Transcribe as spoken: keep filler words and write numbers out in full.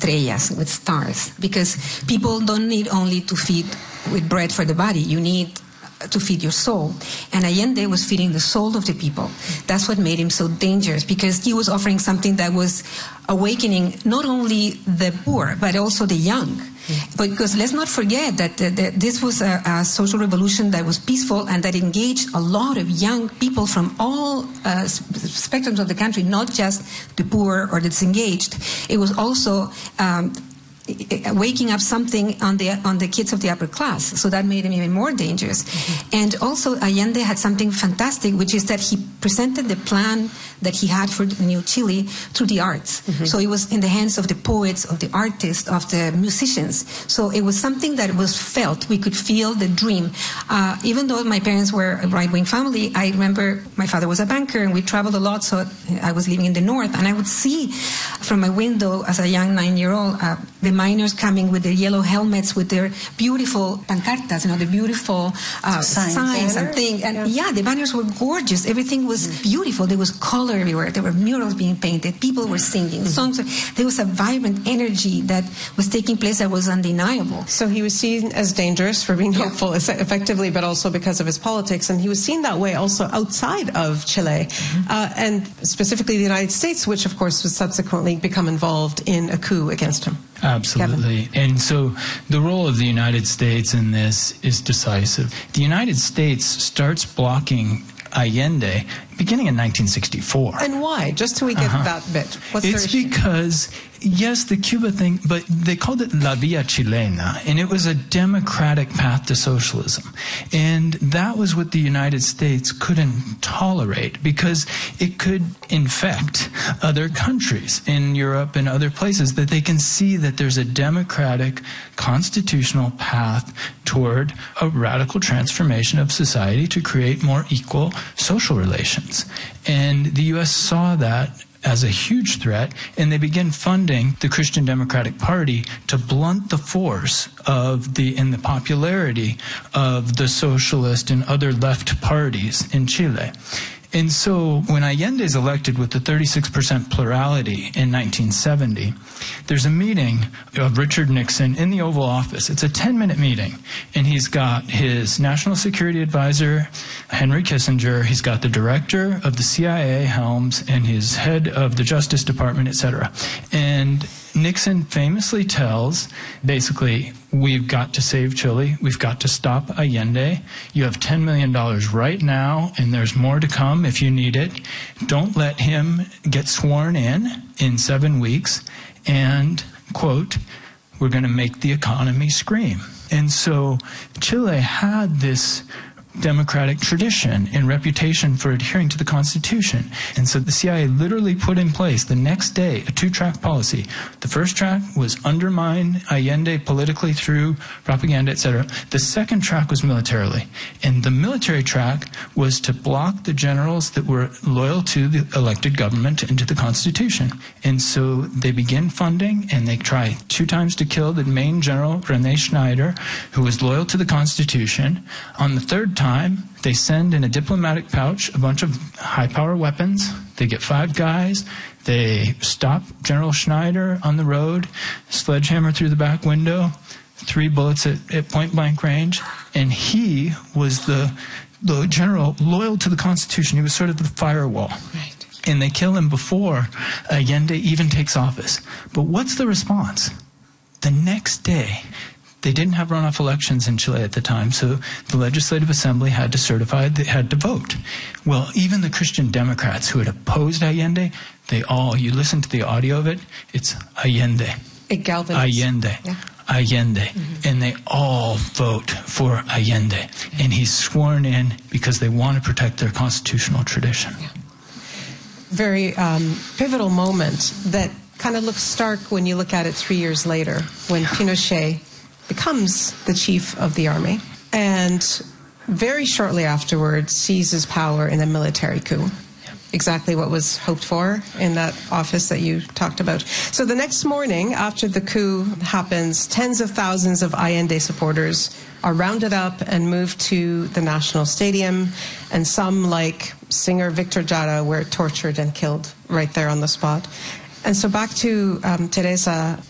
estrellas, with stars, because people don't need only to feed with bread for the body. You need to feed your soul. And Allende was feeding the soul of the people. That's what made him so dangerous, because he was offering something that was awakening not only the poor, but also the young. Mm-hmm. Because let's not forget that the, the, this was a, a social revolution that was peaceful and that engaged a lot of young people from all uh, spectrums of the country, not just the poor or the disengaged. It was also um, waking up something on the on the kids of the upper class, so that made him even more dangerous. Mm-hmm. And also Allende had something fantastic, which is that he presented the plan that he had for the new Chile through the arts. Mm-hmm. So it was in the hands of the poets, of the artists, of the musicians. So it was something that was felt. We could feel the dream. Uh, even though my parents were a right-wing family, I remember my father was a banker and we traveled a lot, so I was living in the north, and I would see from my window as a young nine-year-old uh, the miners coming with their yellow helmets, with their beautiful pancartas, you know, the beautiful uh, signs, signs and things. And yeah. yeah, the banners were gorgeous. Everything was mm-hmm. beautiful. There was color everywhere. There were murals being painted. People were singing mm-hmm. songs. There was a vibrant energy that was taking place that was undeniable. So he was seen as dangerous for being yeah. hopeful, effectively, but also because of his politics. And he was seen that way also outside of Chile, mm-hmm. uh, and specifically the United States, which, of course, was subsequently become involved in a coup against him. Absolutely. Kevin. And so the role of the United States in this is decisive. The United States starts blocking Allende beginning in nineteen sixty-four. And why? Just till we get uh-huh. that bit. What's it's because, yes, the Cuba thing, but they called it La Via Chilena, and it was a democratic path to socialism. And that was what the United States couldn't tolerate, because it could infect other countries in Europe and other places, that they can see that there's a democratic, constitutional path toward a radical transformation of society to create more equal social relations. And the U S saw that as a huge threat, and they began funding the Christian Democratic Party to blunt the force of the and the popularity of the socialist and other left parties in Chile. And so when Allende is elected with the thirty-six percent plurality in nineteen seventy, there's a meeting of Richard Nixon in the Oval Office. It's a ten-minute meeting, and he's got his National Security Advisor, Henry Kissinger, he's got the director of the C I A, Helms, and his head of the Justice Department, et cetera. And Nixon famously tells, basically, we've got to save Chile. We've got to stop Allende. You have ten million dollars right now, and there's more to come if you need it. Don't let him get sworn in in seven weeks. And, quote, we're going to make the economy scream. And so Chile had this democratic tradition and reputation for adhering to the Constitution. And so the C I A literally put in place the next day a two-track policy. The first track was undermine Allende politically through propaganda, et cetera. The second track was militarily. And the military track was to block the generals that were loyal to the elected government and to the Constitution. And so they begin funding, and they try two times to kill the main general, René Schneider, who was loyal to the Constitution. On the third time, they send in a diplomatic pouch a bunch of high-power weapons. They get five guys. They stop General Schneider on the road, sledgehammer through the back window, three bullets at, at point-blank range. And he was the, the general loyal to the Constitution. He was sort of the firewall. Right. And they kill him before Allende even takes office. But what's the response? The next day, they didn't have runoff elections in Chile at the time, so the Legislative Assembly had to certify, they had to vote. Well, even the Christian Democrats who had opposed Allende, they all, you listen to the audio of it, it's Allende. It galvanized. Allende. Yeah. Allende. Mm-hmm. And they all vote for Allende. Yeah. And he's sworn in because they want to protect their constitutional tradition. Yeah. Very um, pivotal moment that kind of looks stark when you look at it three years later, when Pinochet becomes the chief of the army, and very shortly afterwards seizes power in a military coup. Exactly what was hoped for in that office that you talked about. So the next morning, after the coup happens, tens of thousands of Allende supporters are rounded up and moved to the National Stadium, and some, like singer Victor Jara, were tortured and killed right there on the spot. And so back to um, Teresa,